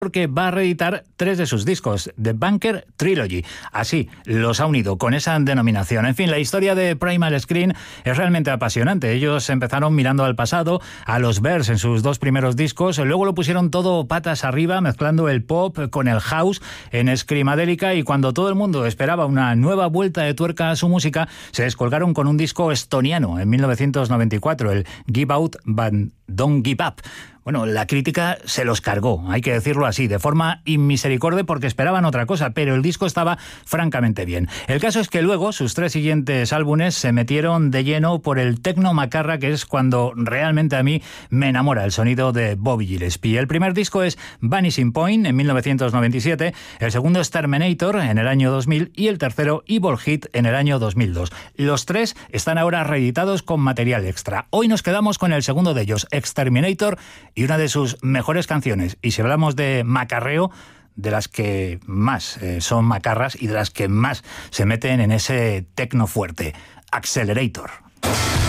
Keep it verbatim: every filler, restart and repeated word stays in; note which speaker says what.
Speaker 1: porque va a reeditar tres de sus discos, The Bunker Trilogy. Así los ha unido con esa denominación. En fin, la historia de Primal Screen es realmente apasionante. Ellos empezaron mirando al pasado, a los Bears en sus dos primeros discos, luego lo pusieron todo patas arriba, mezclando el pop con el house en Screamadelica, y cuando todo el mundo esperaba una nueva vuelta de tuerca a su música, se descolgaron con un disco estoniano en mil novecientos noventa y cuatro, el Give Out But Don't Give Up. Bueno, la crítica se los cargó, hay que decirlo así, de forma inmisericordia, porque esperaban otra cosa, pero el disco estaba francamente bien. El caso es que luego sus tres siguientes álbumes se metieron de lleno por el techno macarra, que es cuando realmente a mí me enamora el sonido de Bobby Gillespie. El primer disco es Vanishing Point en mil novecientos noventa y siete, el segundo es Terminator en el año dos mil y el tercero Evil Hit en el año dos mil dos. Los tres están ahora reeditados con material extra. Hoy nos quedamos con el segundo de ellos, Exterminator, y una de sus mejores canciones. Y si hablamos de macarreo, de las que más eh, son macarras y de las que más se meten en ese tecno fuerte, Accelerator.